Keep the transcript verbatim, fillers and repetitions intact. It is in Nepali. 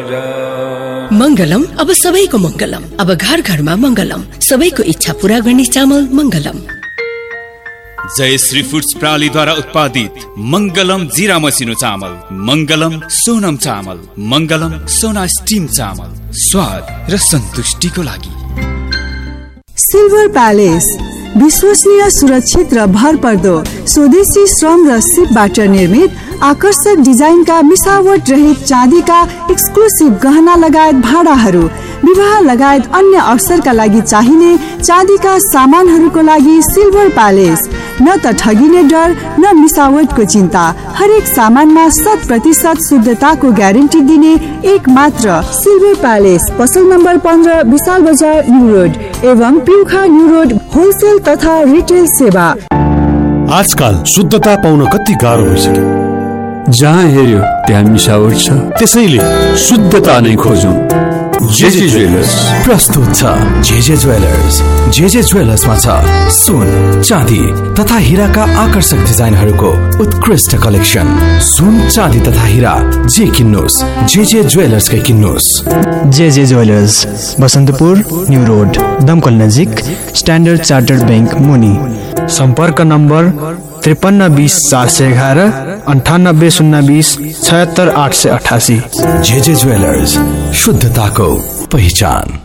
मंगलम अब सबैको मंगलम, अब घर घरमा मंगलम, सबैको इच्छा पूरा गर्ने चामल मंगलम। जय श्री फूड्स प्रणालीद्वारा उत्पादित मंगलम जीरा मसिनो चामल, मंगलम सोनम चामल, मंगलम सोना स्टीम चामल, स्वाद र सन्तुष्टिको लागि। सिल्भर प्यालेस विश्वसनीय, सुरक्षित र भरपर्दो स्वदेशी श्रम र सिपबाट निर्मित आकर्षक डिजाइनका मिसावट रहित चाँदीका एक्सक्लुसिभ गहना लगायत भाडाहरू, विवाह लगायत अन्य अवसरका लागि चाहिने चाँदीका सामानहरूको लागि सिल्भर प्यालेस। न त ठगिने डर न मिसावटको चिन्ता, हरेक सामानमा शत प्रतिशत शुद्धताको ग्यारेन्टी दिने एक मात्र सिल्भर प्यालेस। पसल नम्बर पन्ध्र विशाल बजार न्यू रोड एवं पिउखा न्यू रोड, होलसेल तथा रिटेल सेवा। आजकल शुद्धता पाउन कति गाह्रो भइसक्यो। जहाँ हेर्यो त्यहाँ मिसावट छ, त्यसैले शुद्धता नै खोजौं। जेजे ज्वेलर्स प्रस्तुत छ। जेजे ज्वेलर्स जेजे ज्वेलर्समा छ सुन, चाँदी तथा हिराका आकर्षक डिजाइनहरूको उत्कृष्ट कलेक्सन। सुन, चाँदी तथा हिरा जे किन्नुहोस् जेजे ज्वेलर्सकै किन्नुहोस्। JJ jewellers Basantapur new road, दमकल नजिक, स्ट्यान्डर्ड चार्टर्ड बैंक मुनि। सम्पर्क नम्बर त्रिपन्न बीस चार सय एघार, अन्ठानब्बे शून्य बीस छयत्तर आठ सय अठासी। जेजे ज्वेलर्स, शुद्धताको पहिचान।